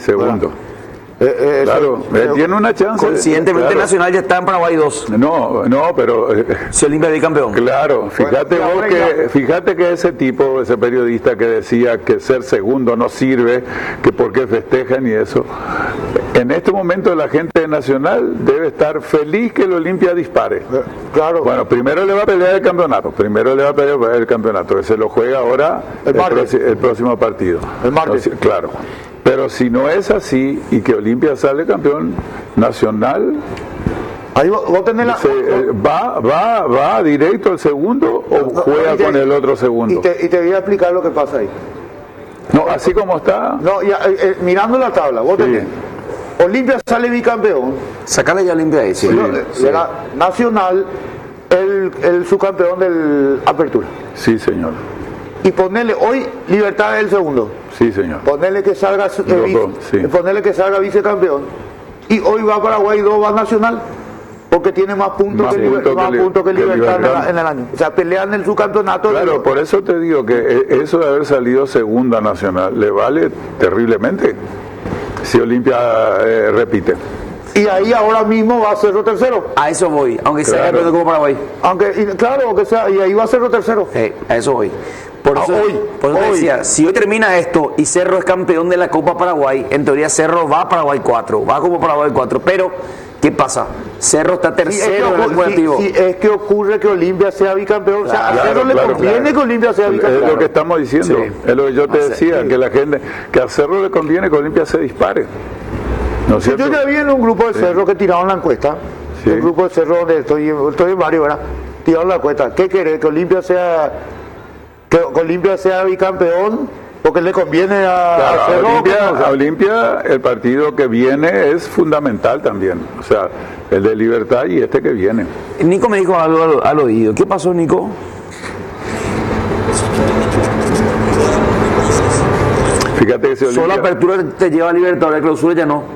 Segundo. Claro, tiene una chance. Conscientemente claro. Nacional ya está en Paraguay 2. No, pero Si Olimpia es campeón. claro, fíjate que ese tipo, ese periodista que decía que ser segundo no sirve, que porque festejan y eso. En este momento la gente de Nacional debe estar feliz que el Olimpia dispare. Claro. Bueno, primero le va a pelear el campeonato, que se lo juega ahora el próximo partido. El martes. No, claro. Pero si no es así y que Olimpia sale campeón nacional, Ahí vos tenés la... ¿va directo al segundo o juega con el otro segundo? Y te voy a explicar lo que pasa ahí. No, así como está. No, ya, mirando la tabla, vos tenés. Olimpia sale bicampeón. Sacale ya Olimpia ahí, sí. Será Nacional el subcampeón del Apertura. Sí, señor. Y ponerle hoy Libertad es el segundo. Sí, señor. Ponerle que salga ponerle que salga vicecampeón. Y hoy va Paraguay 2, va Nacional. Porque tiene más puntos que Libertad en el año. O sea, pelean el subcampeonato. Claro, por eso te digo que eso de haber salido segunda Nacional le vale terriblemente si Olimpia repite. Y ahí ahora mismo va a Cerro tercero. A eso voy, aunque sea campeón de Copa Paraguay. Aunque sea, y ahí va Cerro tercero. A eso voy. Por eso te decía, si hoy termina esto y Cerro es campeón de la Copa Paraguay, en teoría Cerro va a Paraguay 4, va a Copa Paraguay 4, pero ¿qué pasa? Cerro está tercero en el acumulativo. Si es que ocurre que Olimpia sea bicampeón, o sea, a Cerro le conviene que Olimpia sea bicampeón. Es lo que estamos diciendo, es lo que yo te decía, que a Cerro le conviene que Olimpia se dispare. ¿No es cierto? Yo ya vi en un grupo de Cerro que tiraron la encuesta, un grupo de Cerro donde estoy en varios, ¿verdad? Tiraron la encuesta, ¿qué querés? Que Olimpia sea bicampeón, porque le conviene a Cerro. A Olimpia el partido que viene es fundamental también, o sea, el de Libertad y este que viene. Nico me dijo algo al oído. ¿Qué pasó, Nico? Fíjate que si Olimpia... Solo la apertura te lleva a Libertad, la clausura ya no.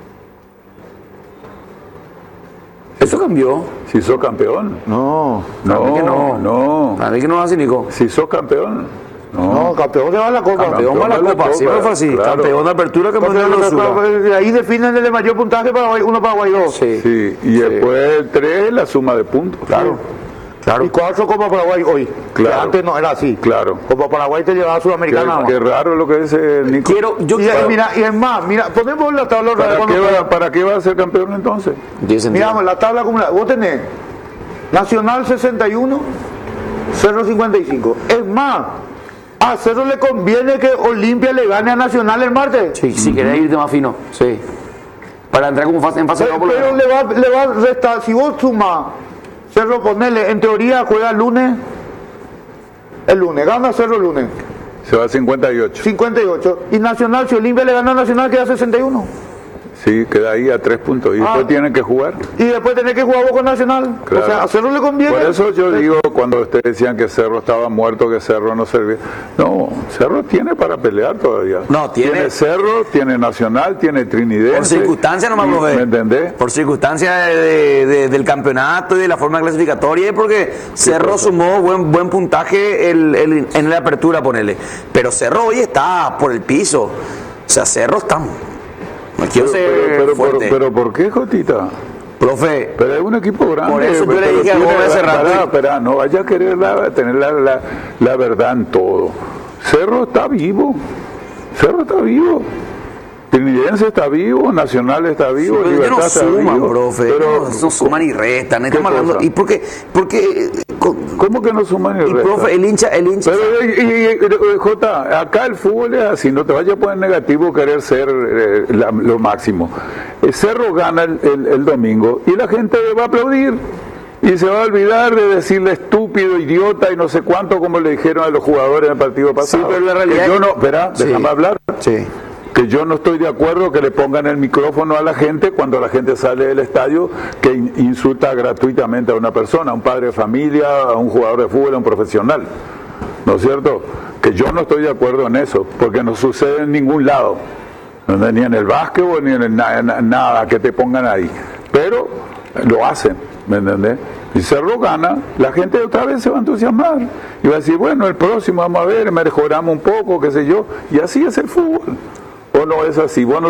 ¿Eso cambió? Si sos campeón. No. A mí que no es así, Nico. Si sos campeón. No, campeón que va a la Copa. Campeón va a la Copa, siempre fue así. Claro. Campeón de apertura, campeón de clausura. Ahí definen el de mayor puntaje para uno Paraguay 2. Sí, y después el 3 es la suma de puntos. Claro. Y 4 Copa Paraguay hoy. Claro. Que antes no era así. Claro. Copa Paraguay te llevaba a Sudamericana. Qué raro lo que dice Nico. Y es más, ponemos la tabla. ¿Para qué va a ser campeón entonces? Miramos la tabla acumulada. Vos tenés Nacional 61, Cerro 55. Es más, a Cerro le conviene que Olimpia le gane a Nacional el martes. Sí, si querés irte más fino. Sí. Para entrar como en fase pero le va a restar, si vos sumás, Cerro ponele, en teoría juega el lunes, gana Cerro el lunes. Se va a 58. 58. Y Nacional, si Olimpia le gana a Nacional, queda 61. Sí, queda ahí a 3 puntos. Y después tienen que jugar. Y después tenés que jugar vos con Nacional. Claro. O sea, a Cerro le conviene. Por eso yo digo, cuando ustedes decían que Cerro estaba muerto, que Cerro no servía. No, Cerro tiene para pelear todavía. No, tiene Cerro, tiene Nacional, tiene Trinidense. Por circunstancias nomás, profe. ¿Me entendés? Por circunstancias del campeonato y de la forma clasificatoria, y porque Cerro sumó buen puntaje en la apertura, ponele. Pero Cerro hoy está por el piso. O sea, Cerro está... Pero ¿por qué, Jotita? Profe, pero es un equipo grande. Por eso yo le dije a vos hace rato. Espera, no vaya a querer tener la verdad en todo. Cerro está vivo. Trinidense está vivo, Nacional está vivo, sí, Libertad no está suman, vivo. profe, no suman y restan. Estamos hablando, ¿y por qué? ¿Cómo que no suman y restan? Profe, el hincha. Pero, Jota, acá el fútbol es así, no te vayas a poner negativo querer ser lo máximo. Cerro gana el domingo y la gente va a aplaudir. Y se va a olvidar de decirle estúpido, idiota y no sé cuánto, como le dijeron a los jugadores en el partido pasado. Sí, pero la realidad déjame hablar. Sí. Que yo no estoy de acuerdo que le pongan el micrófono a la gente cuando la gente sale del estadio, que insulta gratuitamente a una persona, a un padre de familia, a un jugador de fútbol, a un profesional. ¿No es cierto? Que yo no estoy de acuerdo en eso, porque no sucede en ningún lado. Ni en el básquetbol, ni en nada que te pongan ahí. Pero lo hacen, ¿me entendés? Y Cerro gana, la gente otra vez se va a entusiasmar. Y va a decir, bueno, el próximo vamos a ver, mejoramos un poco, qué sé yo. Y así es el fútbol. ¿O no es así? Bueno,